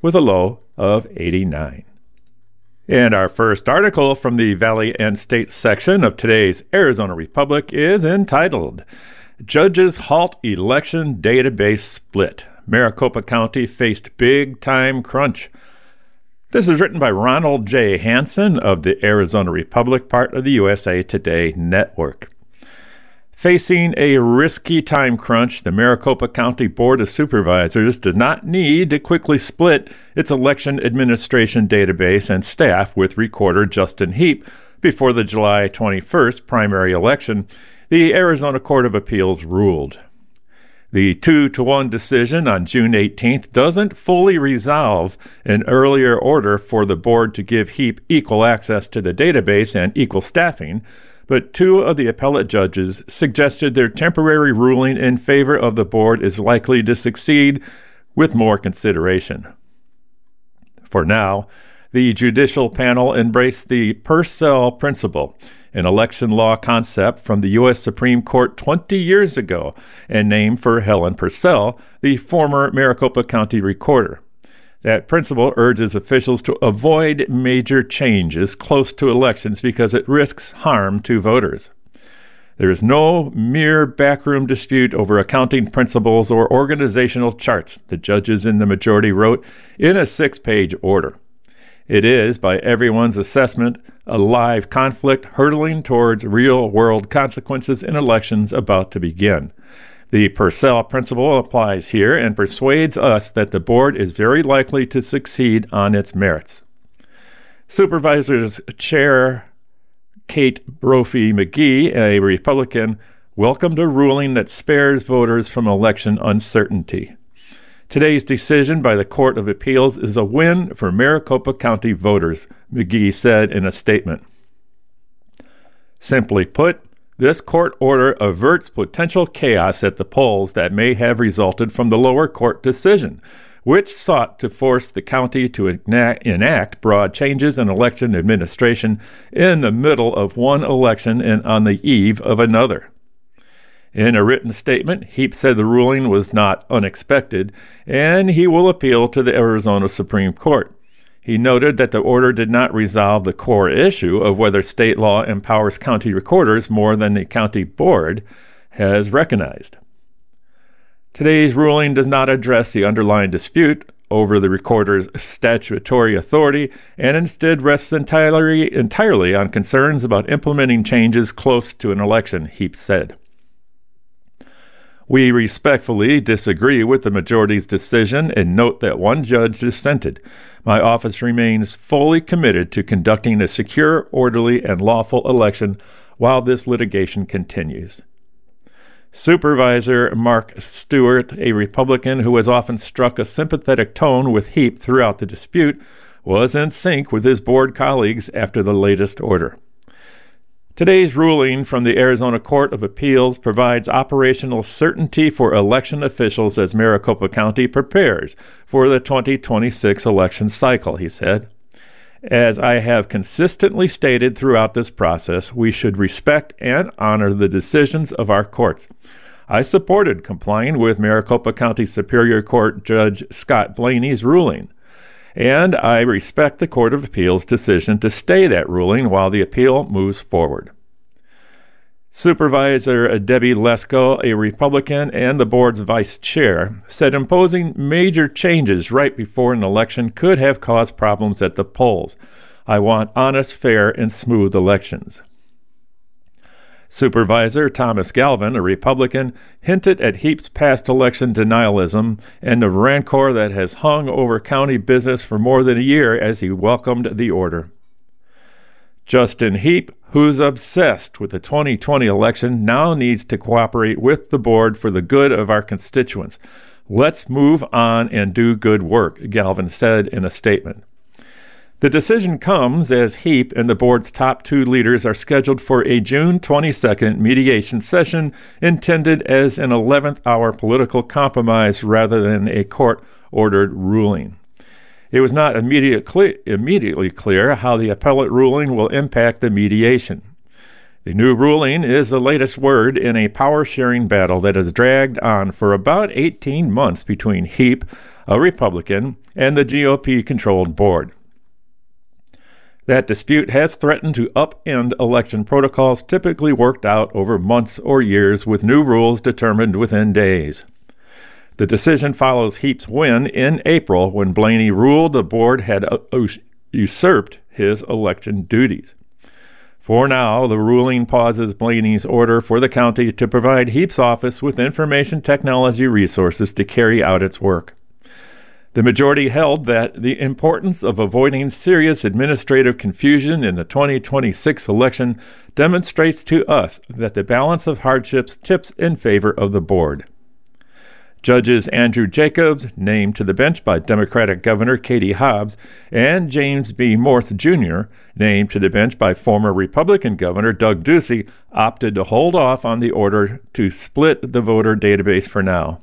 with a low of 89. And our first article from the Valley and State section of today's Arizona Republic is entitled, Judges Halt Election Database Split. Maricopa County Faced Big Time Crunch. This is written by Ronald J. Hansen of the Arizona Republic, part of the USA Today Network. Facing a risky time crunch, the Maricopa County Board of Supervisors does not need to quickly split its election administration database and staff with Recorder Justin Heap before the July 21st primary election, the Arizona Court of Appeals ruled. The 2-1 decision on June 18th doesn't fully resolve an earlier order for the board to give Heap equal access to the database and equal staffing, but two of the appellate judges suggested their temporary ruling in favor of the board is likely to succeed with more consideration. For now, the judicial panel embraced the Purcell principle, an election law concept from the U.S. Supreme Court 20 years ago and named for Helen Purcell, the former Maricopa County recorder. That principle urges officials to avoid major changes close to elections because it risks harm to voters. There is no mere backroom dispute over accounting principles or organizational charts, the judges in the majority wrote in a 6-page order. It is, by everyone's assessment, a live conflict hurtling towards real-world consequences in elections about to begin. The Purcell principle applies here and persuades us that the board is very likely to succeed on its merits. Supervisors Chair Kate Brophy McGee, a Republican, welcomed a ruling that spares voters from election uncertainty. Today's decision by the Court of Appeals is a win for Maricopa County voters, McGee said in a statement. Simply put, this court order averts potential chaos at the polls that may have resulted from the lower court decision, which sought to force the county to enact broad changes in election administration in the middle of one election and on the eve of another. In a written statement, Heap said the ruling was not unexpected, and he will appeal to the Arizona Supreme Court. He noted that the order did not resolve the core issue of whether state law empowers county recorders more than the county board has recognized. Today's ruling does not address the underlying dispute over the recorder's statutory authority and instead rests entirely on concerns about implementing changes close to an election, Heap said. We respectfully disagree with the majority's decision and note that one judge dissented. My office remains fully committed to conducting a secure, orderly, and lawful election while this litigation continues. Supervisor Mark Stewart, a Republican who has often struck a sympathetic tone with Heap throughout the dispute, was in sync with his board colleagues after the latest order. Today's ruling from the Arizona Court of Appeals provides operational certainty for election officials as Maricopa County prepares for the 2026 election cycle, he said. As I have consistently stated throughout this process, we should respect and honor the decisions of our courts. I supported complying with Maricopa County Superior Court Judge Scott Blaney's ruling, and I respect the Court of Appeals' decision to stay that ruling while the appeal moves forward. Supervisor Debbie Lesko, a Republican and the board's vice chair, said imposing major changes right before an election could have caused problems at the polls. I want honest, fair, and smooth elections. Supervisor Thomas Galvin, a Republican, hinted at Heap's past election denialism and the rancor that has hung over county business for more than a year as he welcomed the order. Justin Heap, who's obsessed with the 2020 election, now needs to cooperate with the board for the good of our constituents. Let's move on and do good work, Galvin said in a statement. The decision comes as Heap and the board's top two leaders are scheduled for a June 22nd mediation session intended as an 11th-hour political compromise rather than a court-ordered ruling. It was not immediately clear how the appellate ruling will impact the mediation. The new ruling is the latest word in a power-sharing battle that has dragged on for about 18 months between Heap, a Republican, and the GOP-controlled board. That dispute has threatened to upend election protocols typically worked out over months or years with new rules determined within days. The decision follows Heap's win in April when Blaney ruled the board had usurped his election duties. For now, the ruling pauses Blaney's order for the county to provide Heap's office with information technology resources to carry out its work. The majority held that the importance of avoiding serious administrative confusion in the 2026 election demonstrates to us that the balance of hardships tips in favor of the board. Judges Andrew Jacobs, named to the bench by Democratic Governor Katie Hobbs, and James B. Morse, Jr., named to the bench by former Republican Governor Doug Ducey, opted to hold off on the order to split the voter database for now.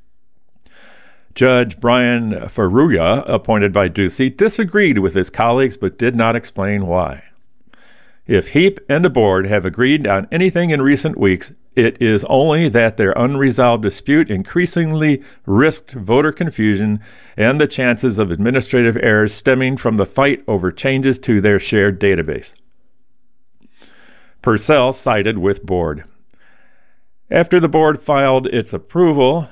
Judge Brian Ferruya, appointed by Ducey, disagreed with his colleagues but did not explain why. If Heap and the board have agreed on anything in recent weeks, it is only that their unresolved dispute increasingly risked voter confusion and the chances of administrative errors stemming from the fight over changes to their shared database. Purcell sided with board. After the board filed its approval,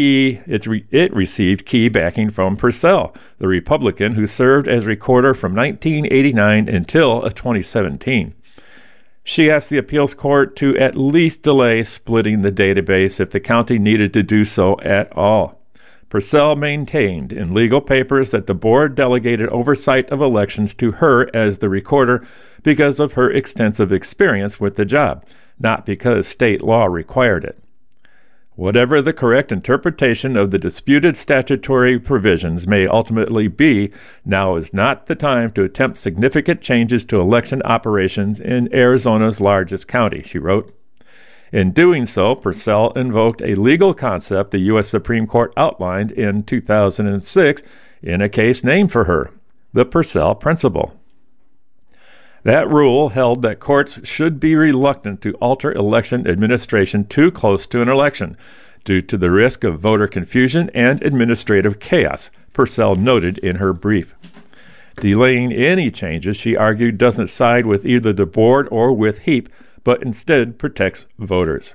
it received key backing from Purcell, the Republican who served as recorder from 1989 until 2017. She asked the appeals court to at least delay splitting the database if the county needed to do so at all. Purcell maintained in legal papers that the board delegated oversight of elections to her as the recorder because of her extensive experience with the job, not because state law required it. Whatever the correct interpretation of the disputed statutory provisions may ultimately be, now is not the time to attempt significant changes to election operations in Arizona's largest county, she wrote. In doing so, Purcell invoked a legal concept the U.S. Supreme Court outlined in 2006 in a case named for her, the Purcell Principle. That rule held that courts should be reluctant to alter election administration too close to an election due to the risk of voter confusion and administrative chaos, Purcell noted in her brief. Delaying any changes, she argued, doesn't side with either the board or with Heap, but instead protects voters.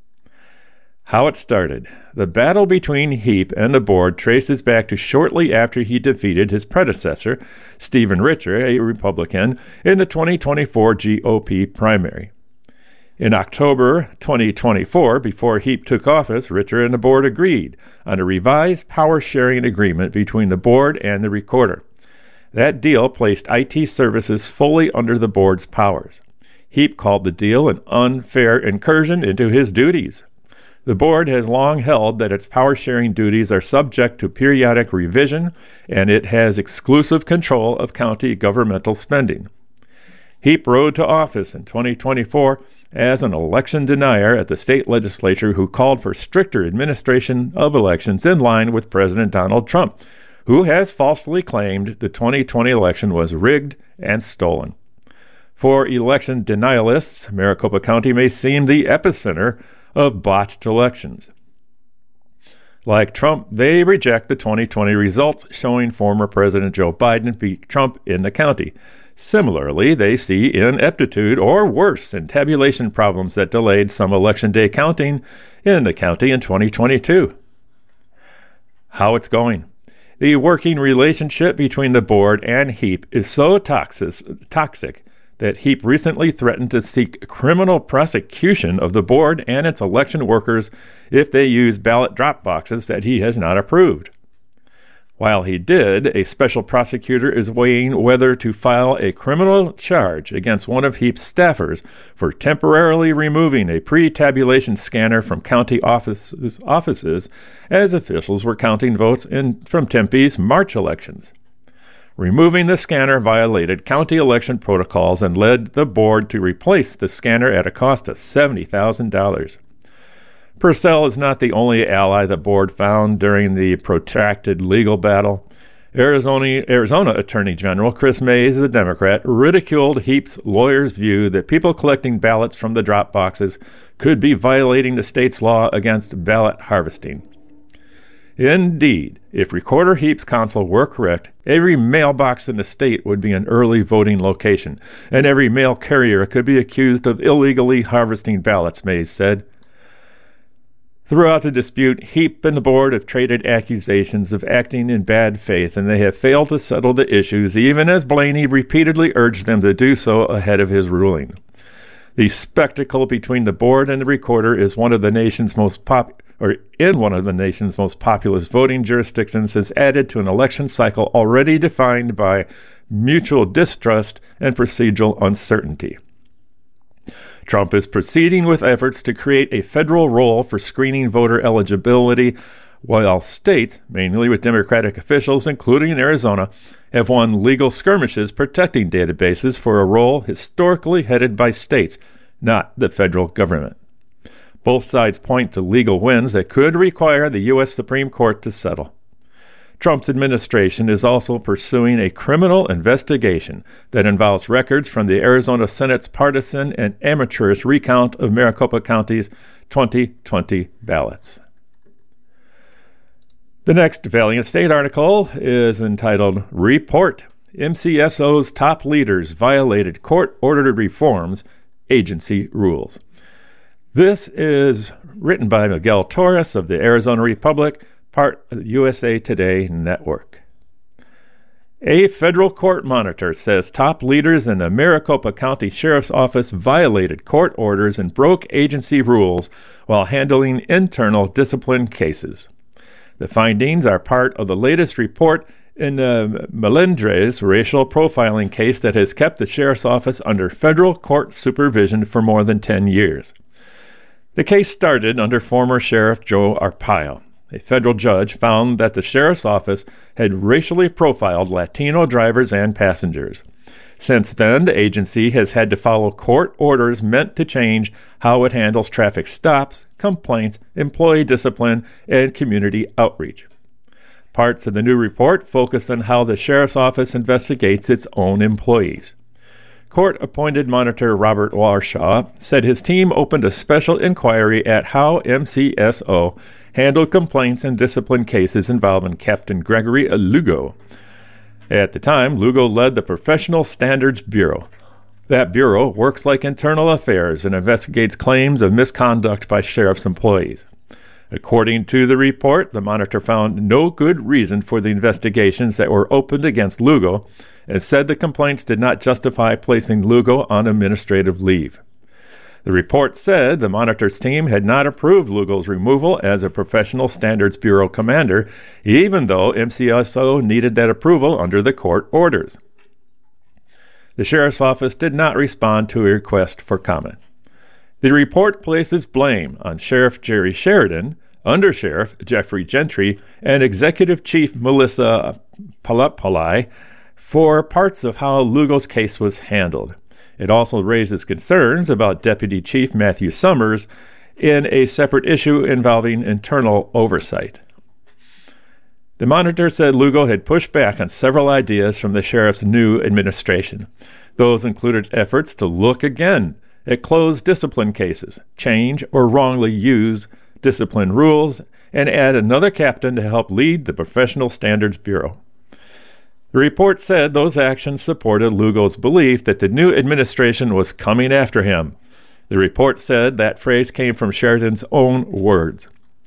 How it started. The battle between Heap and the board traces back to shortly after he defeated his predecessor, Stephen Richer, a Republican, in the 2024 GOP primary. In October 2024, before Heap took office, Richer and the board agreed on a revised power-sharing agreement between the board and the recorder. That deal placed IT services fully under the board's powers. Heap called the deal an unfair incursion into his duties. The board has long held that its power-sharing duties are subject to periodic revision, and it has exclusive control of county governmental spending. Heap rode to office in 2024 as an election denier at the state legislature who called for stricter administration of elections in line with President Donald Trump, who has falsely claimed the 2020 election was rigged and stolen. For election denialists, Maricopa County may seem the epicenter of botched elections. Like Trump, they reject the 2020 results showing former President Joe Biden beat Trump in the county. Similarly, they see ineptitude or worse in tabulation problems that delayed some election day counting in the county in 2022. How it's going. The working relationship between the board and Heap is so toxic that Heap recently threatened to seek criminal prosecution of the board and its election workers if they use ballot drop boxes that he has not approved. While he did, a special prosecutor is weighing whether to file a criminal charge against one of Heap's staffers for temporarily removing a pre-tabulation scanner from county offices as officials were counting votes from Tempe's March elections. Removing the scanner violated county election protocols and led the board to replace the scanner at a cost of $70,000. Purcell is not the only ally the board found during the protracted legal battle. Arizona Attorney General Chris Mays, a Democrat, ridiculed Heap's lawyers' view that people collecting ballots from the drop boxes could be violating the state's law against ballot harvesting. Indeed, if Recorder Heap's counsel were correct, every mailbox in the state would be an early voting location, and every mail carrier could be accused of illegally harvesting ballots, Mays said. Throughout the dispute, Heap and the board have traded accusations of acting in bad faith, and they have failed to settle the issues, even as Blaney repeatedly urged them to do so ahead of his ruling. The spectacle between the board and the recorder is one of the nation's most populous voting jurisdictions has added to an election cycle already defined by mutual distrust and procedural uncertainty. Trump is proceeding with efforts to create a federal role for screening voter eligibility, while states, mainly with Democratic officials, including Arizona, have won legal skirmishes protecting databases for a role historically headed by states, not the federal government. Both sides point to legal wins that could require the U.S. Supreme Court to settle. Trump's administration is also pursuing a criminal investigation that involves records from the Arizona Senate's partisan and amateurish recount of Maricopa County's 2020 ballots. The next Valiant State article is entitled, Report: MCSO's Top Leaders Violated Court-Ordered Reforms, Agency Rules. This is written by Miguel Torres of the Arizona Republic, part of the USA Today network. A federal court monitor says top leaders in the Maricopa County Sheriff's Office violated court orders and broke agency rules while handling internal discipline cases. The findings are part of the latest report in Melendrez racial profiling case that has kept the sheriff's office under federal court supervision for more than 10 years. The case started under former Sheriff Joe Arpaio. A federal judge found that the sheriff's office had racially profiled Latino drivers and passengers. Since then, the agency has had to follow court orders meant to change how it handles traffic stops, complaints, employee discipline, and community outreach. Parts of the new report focus on how the sheriff's office investigates its own employees. Court-appointed monitor Robert Warshaw said his team opened a special inquiry at how MCSO handled complaints and discipline cases involving Captain Gregory Lugo. At the time, Lugo led the Professional Standards Bureau. That bureau works like internal affairs and investigates claims of misconduct by sheriff's employees. According to the report, the monitor found no good reason for the investigations that were opened against Lugo and said the complaints did not justify placing Lugo on administrative leave. The report said the monitor's team had not approved Lugo's removal as a Professional Standards Bureau commander, even though MCSO needed that approval under the court orders. The sheriff's office did not respond to a request for comment. The report places blame on Sheriff Jerry Sheridan, Under-Sheriff Jeffrey Gentry, and Executive Chief Melissa Palapalai for parts of how Lugo's case was handled. It also raises concerns about Deputy Chief Matthew Summers in a separate issue involving internal oversight. The monitor said Lugo had pushed back on several ideas from the sheriff's new administration. Those included efforts to look again at closed discipline cases, change or wrongly use discipline rules, and add another captain to help lead the Professional Standards Bureau. The report said those actions supported Lugo's belief that the new administration was coming after him. The report said that phrase came from Sheridan's own words.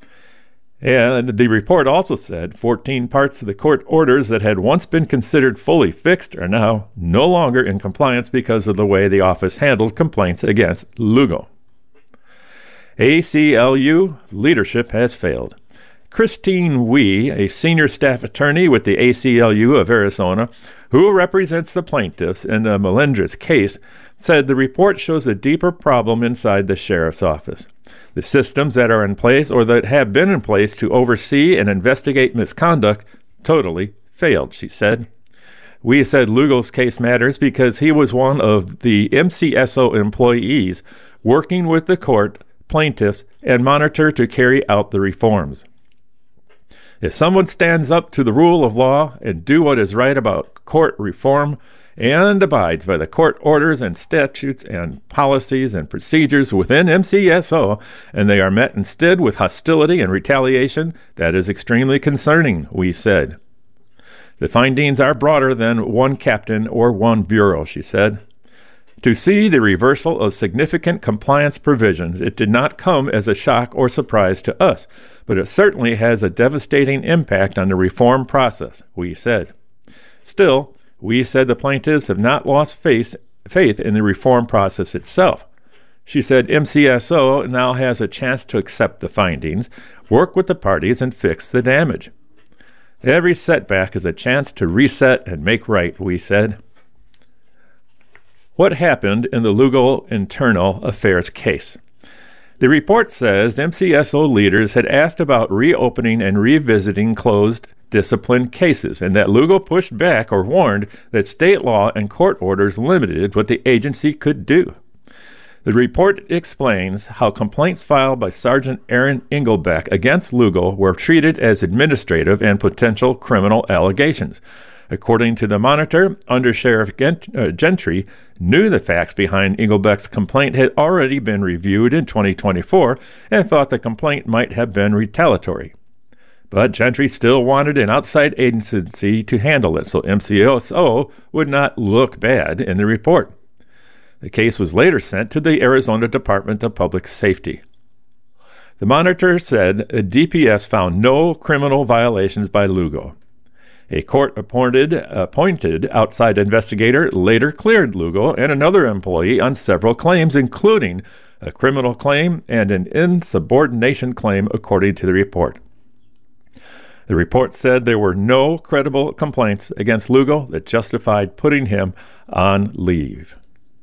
And the report also said 14 parts of the court orders that had once been considered fully fixed are now no longer in compliance because of the way the office handled complaints against Lugo. ACLU leadership has failed. Christine Wee, a senior staff attorney with the ACLU of Arizona, who represents the plaintiffs in the Melendrez case, said the report shows a deeper problem inside the sheriff's office. The systems that are in place or that have been in place to oversee and investigate misconduct totally failed, she said. Wee said Lugo's case matters because he was one of the MCSO employees working with the court, plaintiffs, and monitor to carry out the reforms. If someone stands up to the rule of law and do what is right about court reform, and abides by the court orders and statutes and policies and procedures within MCSO, and they are met instead with hostility and retaliation, that is extremely concerning, we said. The findings are broader than one captain or one bureau, she said. To see the reversal of significant compliance provisions, it did not come as a shock or surprise to us, but it certainly has a devastating impact on the reform process, we said. Still, we said the plaintiffs have not lost faith in the reform process itself. She said MCSO now has a chance to accept the findings, work with the parties, and fix the damage. Every setback is a chance to reset and make right, we said. What happened in the Lugo internal affairs case? The report says MCSO leaders had asked about reopening and revisiting closed discipline cases, and that Lugo pushed back or warned that state law and court orders limited what the agency could do. The report explains how complaints filed by Sergeant Aaron Engelbeck against Lugo were treated as administrative and potential criminal allegations. According to the Monitor, Under-Sheriff Gentry knew the facts behind Engelbeck's complaint had already been reviewed in 2024 and thought the complaint might have been retaliatory. But Gentry still wanted an outside agency to handle it so MCSO would not look bad in the report. The case was later sent to the Arizona Department of Public Safety. The Monitor said DPS found no criminal violations by Lugo. A court-appointed outside investigator later cleared Lugo and another employee on several claims, including a criminal claim and an insubordination claim, according to the report. The report said there were no credible complaints against Lugo that justified putting him on leave.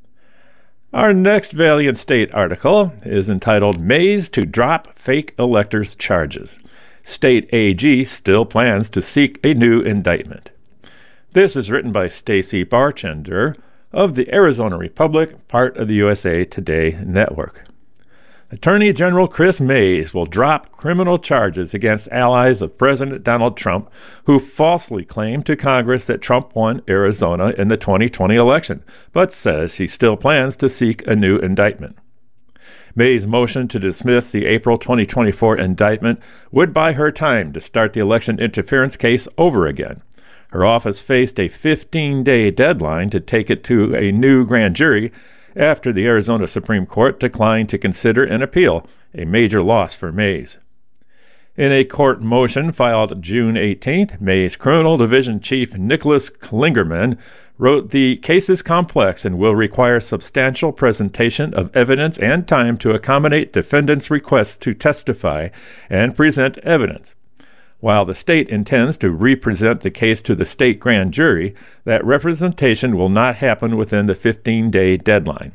Our next Valiant State article is entitled Mays to Drop Fake Electors Charges. State AG still plans to seek a new indictment. This is written by Stacy Barchender of the Arizona Republic, part of the USA Today network. Attorney General Chris Mays will drop criminal charges against allies of President Donald Trump who falsely claimed to Congress that Trump won Arizona in the 2020 election, but says she still plans to seek a new indictment. May's motion to dismiss the April 2024 indictment would buy her time to start the election interference case over again. Her office faced a 15-day deadline to take it to a new grand jury after the Arizona Supreme Court declined to consider an appeal, a major loss for Mays. In a court motion filed June 18th, Mays Criminal Division Chief Nicholas Klingerman wrote, "The case is complex and will require substantial presentation of evidence and time to accommodate defendants' requests to testify and present evidence. While the state intends to represent the case to the state grand jury, that representation will not happen within the 15-day deadline."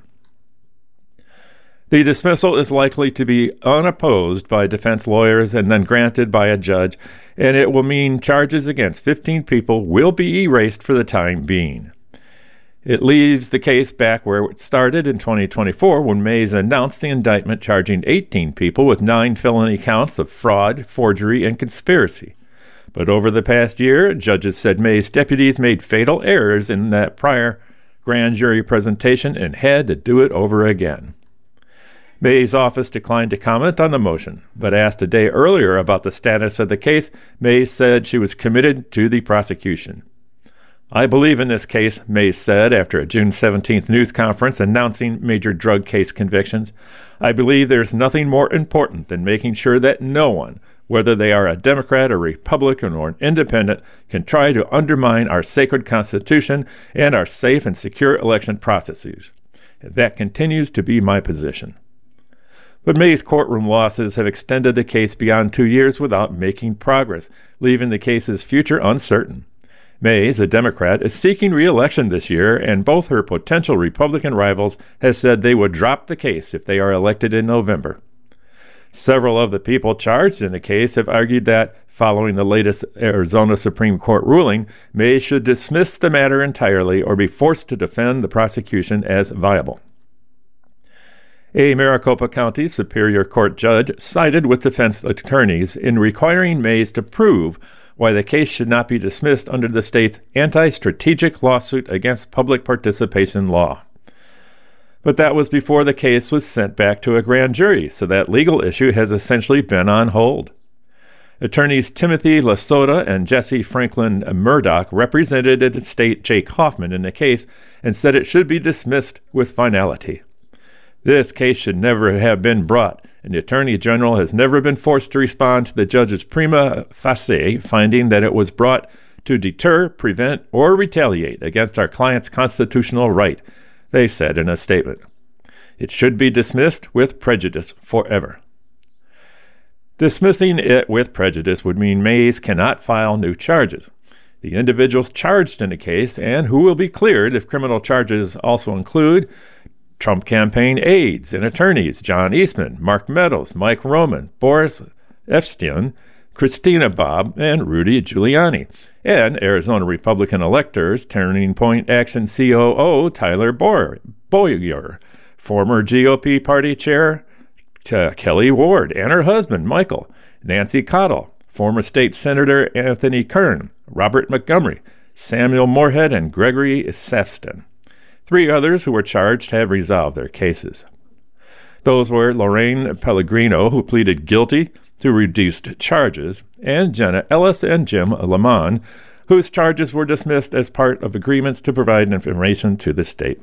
The dismissal is likely to be unopposed by defense lawyers and then granted by a judge, and it will mean charges against 15 people will be erased for the time being. It leaves the case back where it started in 2024 when Mays announced the indictment charging 18 people with 9 felony counts of fraud, forgery, and conspiracy. But over the past year, judges said Mays' deputies made fatal errors in that prior grand jury presentation and had to do it over again. Mays' office declined to comment on the motion, but asked a day earlier about the status of the case, Mays said she was committed to the prosecution. "I believe in this case," Mays said after a June 17th news conference announcing major drug case convictions. "I believe there's nothing more important than making sure that no one, whether they are a Democrat, a Republican, or an independent, can try to undermine our sacred Constitution and our safe and secure election processes. And that continues to be my position." But Mays' courtroom losses have extended the case beyond 2 years without making progress, leaving the case's future uncertain. Mays, a Democrat, is seeking re-election this year, and both her potential Republican rivals have said they would drop the case if they are elected in November. Several of the people charged in the case have argued that, following the latest Arizona Supreme Court ruling, Mays should dismiss the matter entirely or be forced to defend the prosecution as viable. A Maricopa County Superior Court judge sided with defense attorneys in requiring Mays to prove why the case should not be dismissed under the state's anti-strategic lawsuit against public participation law. But that was before the case was sent back to a grand jury, so that legal issue has essentially been on hold. Attorneys Timothy Lasota and Jesse Franklin Murdoch represented the state Jake Hoffman in the case and said it should be dismissed with finality. This case should never have been brought, and the Attorney General has never been forced to respond to the judge's prima facie finding that it was brought to deter, prevent, or retaliate against our client's constitutional right, they said in a statement. It should be dismissed with prejudice forever. Dismissing it with prejudice would mean Mays cannot file new charges. The individuals charged in the case and who will be cleared if criminal charges also include Trump campaign aides and attorneys John Eastman, Mark Meadows, Mike Roman, Boris Epshteyn, Christina Bobb, and Rudy Giuliani, and Arizona Republican electors Turning Point Action COO Tyler Boyer, former GOP party chair Kelly Ward and her husband, Michael, Nancy Cottle, former state senator Anthony Kern, Robert Montgomery, Samuel Moorhead, and Gregory Sefston. 3 others who were charged have resolved their cases. Those were Lorraine Pellegrino, who pleaded guilty to reduced charges, and Jenna Ellis and Jim Lamont, whose charges were dismissed as part of agreements to provide information to the state.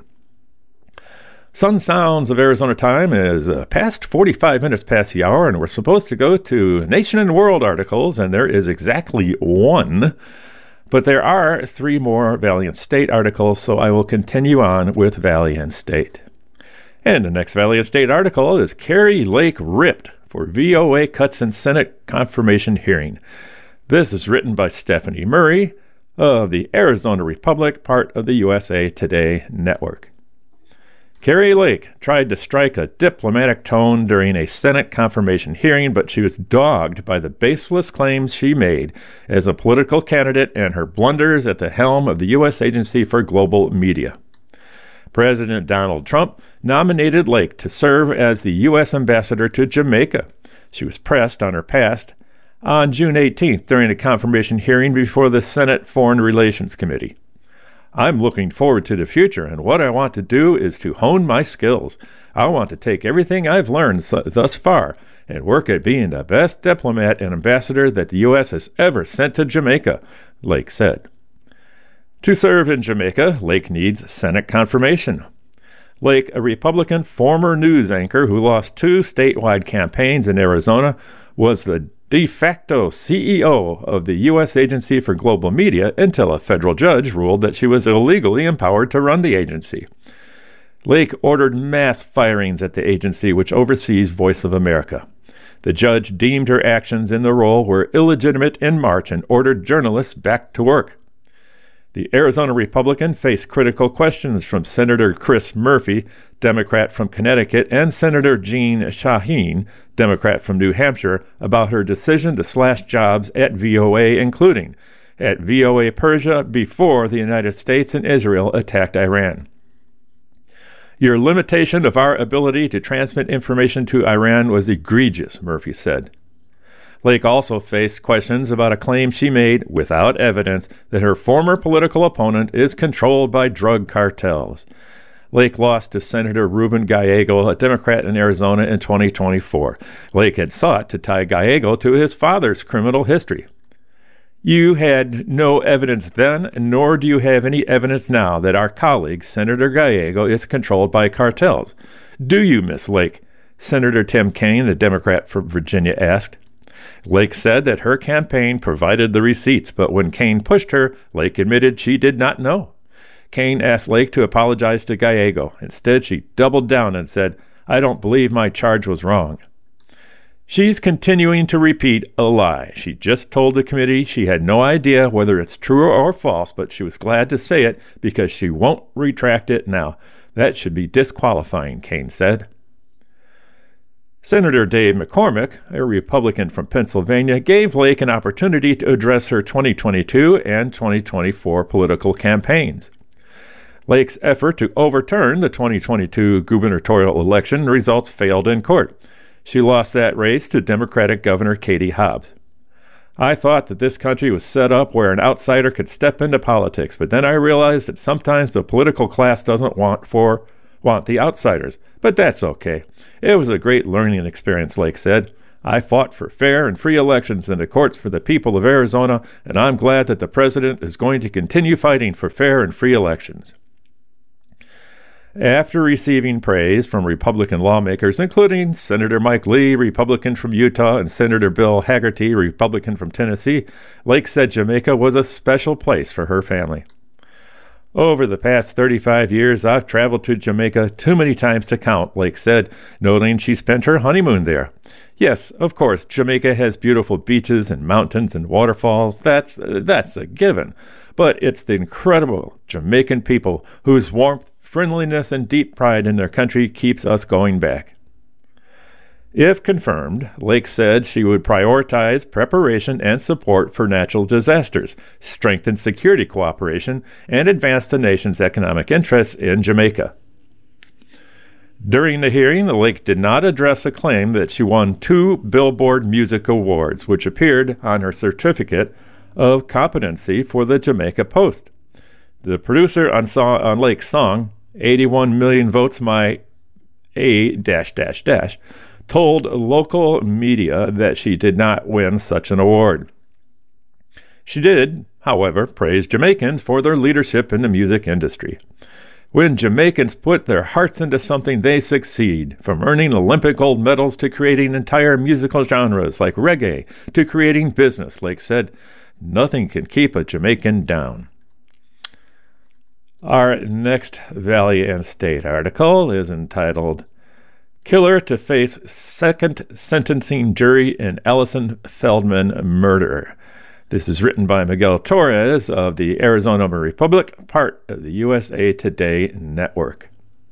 Sun Sounds of Arizona time is past 45 minutes past the hour, and we're supposed to go to Nation and World articles, and there is exactly one. But there are 3 more Valiant State articles, so I will continue on with Valiant State. And the next Valiant State article is Kari Lake ripped for VOA cuts in Senate confirmation hearing. This is written by Stephanie Murray of the Arizona Republic, part of the USA Today network. Kari Lake tried to strike a diplomatic tone during a Senate confirmation hearing, but she was dogged by the baseless claims she made as a political candidate and her blunders at the helm of the U.S. Agency for Global Media. President Donald Trump nominated Lake to serve as the U.S. ambassador to Jamaica. She was pressed on her past on June 18th during a confirmation hearing before the Senate Foreign Relations Committee. I'm looking forward to the future, and what I want to do is to hone my skills. I want to take everything I've learned thus far and work at being the best diplomat and ambassador that the U.S. has ever sent to Jamaica, Lake said. To serve in Jamaica, Lake needs Senate confirmation. Lake, a Republican former news anchor who lost 2 statewide campaigns in Arizona, was the de facto CEO of the U.S. Agency for Global Media until a federal judge ruled that she was illegally empowered to run the agency. Lake ordered mass firings at the agency, which oversees Voice of America. The judge deemed her actions in the role were illegitimate in March and ordered journalists back to work. The Arizona Republican faced critical questions from Senator Chris Murphy, Democrat from Connecticut, and Senator Jeanne Shaheen, Democrat from New Hampshire, about her decision to slash jobs at VOA, including at VOA Persia before the United States and Israel attacked Iran. Your limitation of our ability to transmit information to Iran was egregious, Murphy said. Lake also faced questions about a claim she made, without evidence, that her former political opponent is controlled by drug cartels. Lake lost to Senator Ruben Gallego, a Democrat in Arizona, in 2024. Lake had sought to tie Gallego to his father's criminal history. You had no evidence then, nor do you have any evidence now that our colleague, Senator Gallego, is controlled by cartels. Do you, Miss Lake? Senator Tim Kaine, a Democrat from Virginia, asked. Lake said that her campaign provided the receipts, but when Kaine pushed her, Lake admitted she did not know. Kaine asked Lake to apologize to Gallego. Instead, she doubled down and said, "I don't believe my charge was wrong." She's continuing to repeat a lie. She just told the committee she had no idea whether it's true or false, but she was glad to say it because she won't retract it now. That should be disqualifying, Kaine said. Senator Dave McCormick, a Republican from Pennsylvania, gave Lake an opportunity to address her 2022 and 2024 political campaigns. Lake's effort to overturn the 2022 gubernatorial election results failed in court. She lost that race to Democratic Governor Katie Hobbs. I thought that this country was set up where an outsider could step into politics, but then I realized that sometimes the political class doesn't want the outsiders. But that's okay. It was a great learning experience," Lake said. "I fought for fair and free elections in the courts for the people of Arizona, and I'm glad that the president is going to continue fighting for fair and free elections." After receiving praise from Republican lawmakers, including Senator Mike Lee, Republican from Utah, and Senator Bill Hagerty, Republican from Tennessee, Lake said Jamaica was a special place for her family. "Over the past 35 years, I've traveled to Jamaica too many times to count," Lake said, noting she spent her honeymoon there. "Yes, of course, Jamaica has beautiful beaches and mountains and waterfalls. That's a given. But it's the incredible Jamaican people whose warmth, friendliness, and deep pride in their country keeps us going back." If confirmed, Lake said she would prioritize preparation and support for natural disasters, strengthen security cooperation, and advance the nation's economic interests in Jamaica. During the hearing, Lake did not address a claim that she won 2 Billboard Music Awards, which appeared on her certificate of competency for the Jamaica Post. The producer on Lake's song, 81 Million Votes My A... told local media that she did not win such an award. She did, however, praise Jamaicans for their leadership in the music industry. "When Jamaicans put their hearts into something, they succeed, from earning Olympic gold medals to creating entire musical genres like reggae to creating business," Lake said. "Nothing can keep a Jamaican down." Our next Valley and State article is entitled, "Killer to Face Second Sentencing Jury in Allison Feldman Murder." This is written by Miguel Torres of the Arizona Republic, part of the USA Today network.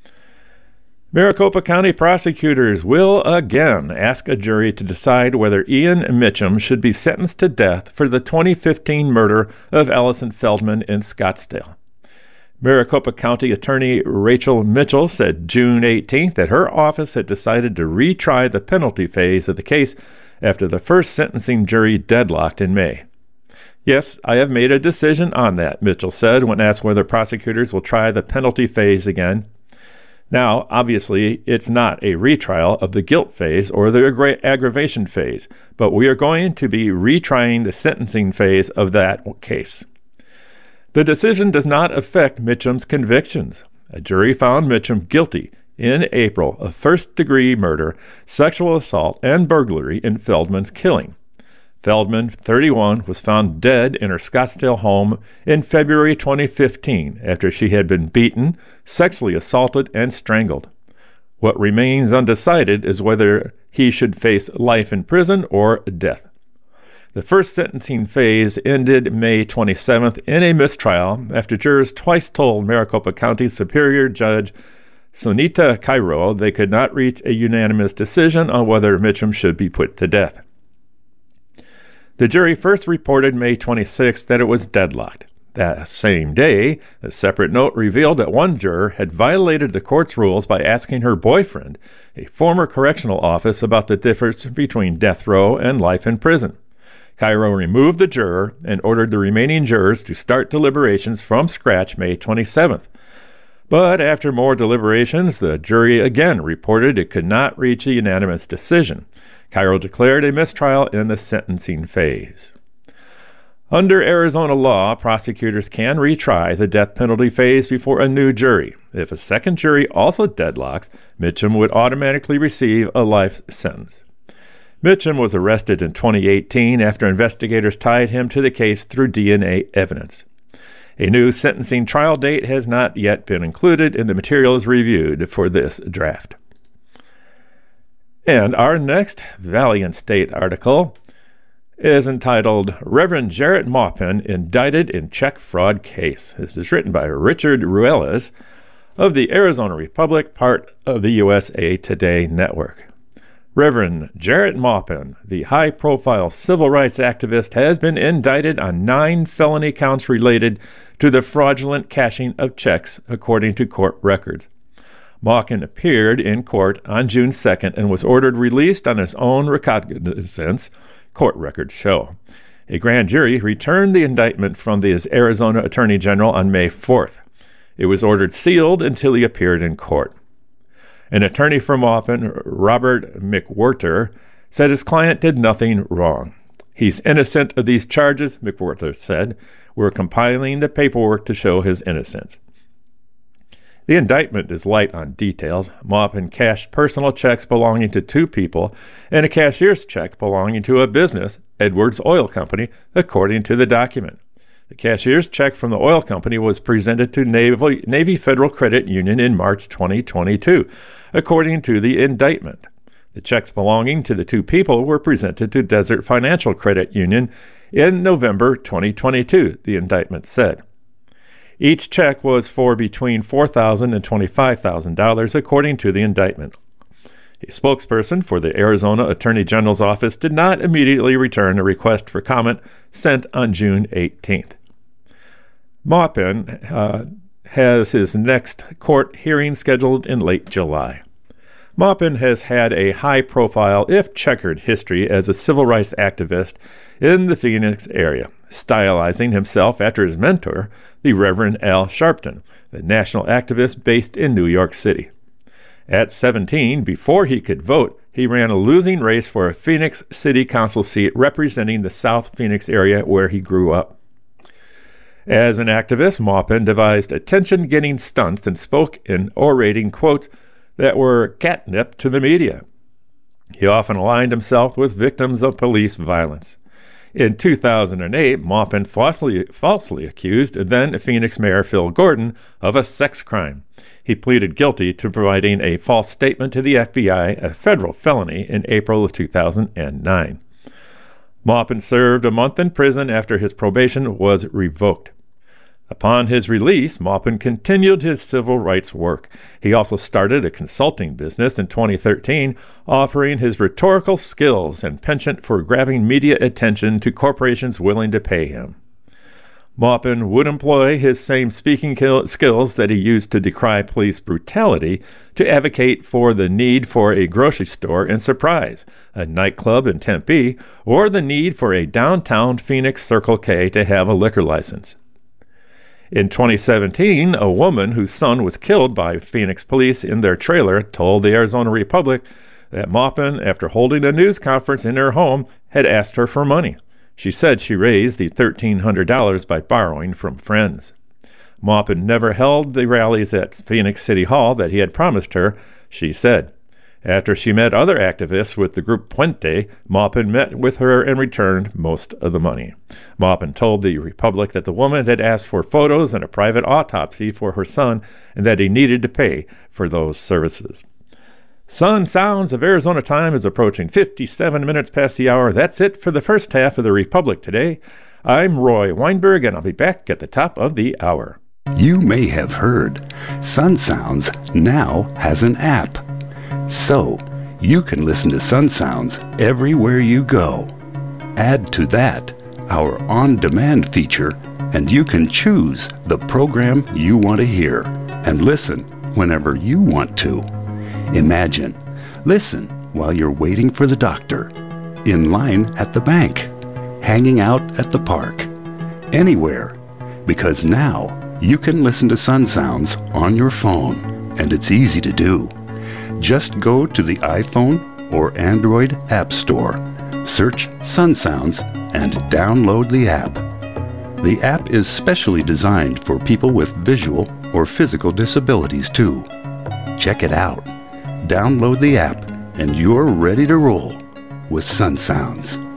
Maricopa County prosecutors will again ask a jury to decide whether Ian Mitchum should be sentenced to death for the 2015 murder of Allison Feldman in Scottsdale. Maricopa County Attorney Rachel Mitchell said June 18th that her office had decided to retry the penalty phase of the case after the first sentencing jury deadlocked in May. "Yes, I have made a decision on that," Mitchell said when asked whether prosecutors will try the penalty phase again. Now, obviously, it's not a retrial of the guilt phase or the aggravation phase, but we are going to be retrying the sentencing phase of that case. The decision does not affect Mitchum's convictions. A jury found Mitchum guilty in April of first-degree murder, sexual assault, and burglary in Feldman's killing. Feldman, 31, was found dead in her Scottsdale home in February 2015 after she had been beaten, sexually assaulted, and strangled. What remains undecided is whether he should face life in prison or death. The first sentencing phase ended May 27th in a mistrial after jurors twice told Maricopa County Superior Judge Sonita Cairo they could not reach a unanimous decision on whether Mitchum should be put to death. The jury first reported May 26th that it was deadlocked. That same day, a separate note revealed that one juror had violated the court's rules by asking her boyfriend, a former correctional officer, about the difference between death row and life in prison. Cairo removed the juror and ordered the remaining jurors to start deliberations from scratch May 27th. But after more deliberations, the jury again reported it could not reach a unanimous decision. Cairo declared a mistrial in the sentencing phase. Under Arizona law, prosecutors can retry the death penalty phase before a new jury. If a second jury also deadlocks, Mitchum would automatically receive a life sentence. Mitchum was arrested in 2018 after investigators tied him to the case through DNA evidence. A new sentencing trial date has not yet been included in the materials reviewed for this draft. And our next Valley and State article is entitled Reverend Jarrett Maupin Indicted in Check Fraud Case. This is written by Richard Ruelas of the Arizona Republic, part of the USA Today network. Reverend Jarrett Maupin, the high-profile civil rights activist, has been indicted on 9 felony counts related to the fraudulent cashing of checks, according to court records. Maupin appeared in court on June 2nd and was ordered released on his own recognizance, court records show. A grand jury returned the indictment from the Arizona Attorney General on May 4th. It was ordered sealed until he appeared in court. An attorney for Maupin, Robert McWhorter, said his client did nothing wrong. He's innocent of these charges, McWhorter said. We're compiling the paperwork to show his innocence. The indictment is light on details. Maupin cashed personal checks belonging to two people and a cashier's check belonging to a business, Edwards Oil Company, according to the document. The cashier's check from the oil company was presented to Navy Federal Credit Union in March 2022, according to the indictment. The checks belonging to the two people were presented to Desert Financial Credit Union in November 2022, the indictment said. Each check was for between $4,000 and $25,000, according to the indictment. A spokesperson for the Arizona Attorney General's office did not immediately return a request for comment sent on June 18th. Maupin has his next court hearing scheduled in late July. Maupin has had a high-profile, if checkered, history as a civil rights activist in the Phoenix area, stylizing himself after his mentor, the Reverend Al Sharpton, the national activist based in New York City. At 17, before he could vote, he ran a losing race for a Phoenix City Council seat representing the South Phoenix area where he grew up. As an activist, Maupin devised attention-getting stunts and spoke in orating quotes that were catnip to the media. He often aligned himself with victims of police violence. In 2008, Maupin falsely accused then Phoenix Mayor Phil Gordon of a sex crime. He pleaded guilty to providing a false statement to the FBI, a federal felony, in April of 2009. Maupin served a month in prison after his probation was revoked. Upon his release, Maupin continued his civil rights work. He also started a consulting business in 2013, offering his rhetorical skills and penchant for grabbing media attention to corporations willing to pay him. Maupin would employ his same speaking skills that he used to decry police brutality to advocate for the need for a grocery store in Surprise, a nightclub in Tempe, or the need for a downtown Phoenix Circle K to have a liquor license. In 2017, a woman whose son was killed by Phoenix police in their trailer told the Arizona Republic that Maupin, after holding a news conference in her home, had asked her for money. She said she raised the $1,300 by borrowing from friends. Maupin never held the rallies at Phoenix City Hall that he had promised her, she said. After she met other activists with the group Puente, Maupin met with her and returned most of the money. Maupin told the Republic that the woman had asked for photos and a private autopsy for her son and that he needed to pay for those services. Sun Sounds of Arizona time is approaching 57 minutes past the hour. That's it for the first half of the Republic today. I'm Roy Weinberg, and I'll be back at the top of the hour. You may have heard Sun Sounds now has an app. So, you can listen to Sun Sounds everywhere you go. Add to that our on-demand feature, and you can choose the program you want to hear and listen whenever you want to. Imagine, listen while you're waiting for the doctor, in line at the bank, hanging out at the park, anywhere, because now you can listen to Sun Sounds on your phone, and it's easy to do. Just go to the iPhone or Android App Store, search Sun Sounds, and download the app. The app is specially designed for people with visual or physical disabilities too. Check it out. Download the app, and you're ready to roll with Sun Sounds.